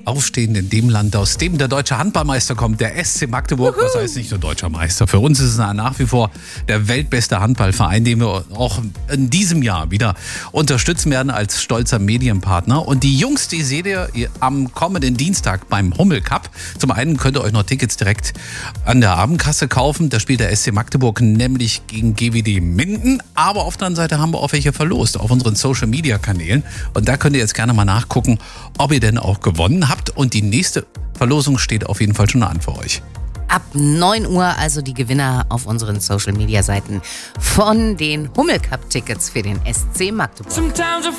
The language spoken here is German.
aufstehen in dem Land, aus dem der deutsche Handballmeister kommt, der SC Magdeburg. Was heißt nicht nur deutscher Meister? Für uns ist es nach wie vor der weltbeste Handballverein, den wir auch in diesem Jahr wieder unterstützen werden als stolzer Medienpartner. Und die Jungs, die seht ihr am kommenden Dienstag beim Hummel Cup. Zum einen könnt ihr euch noch Tickets direkt an der Abendkasse kaufen. Da spielt der SC Magdeburg nämlich gegen GWD Minden. Aber auf der anderen Seite haben wir auch welche verlost auf unseren Social-Media-Kanälen. Und da könnt ihr jetzt gerne mal nachgucken, ob ihr denn auch gewonnen habt. Und die nächste Verlosung steht auf jeden Fall schon an für euch. Ab 9 Uhr also die Gewinner auf unseren Social-Media-Seiten von den Hummel Cup-Tickets für den SC Magdeburg.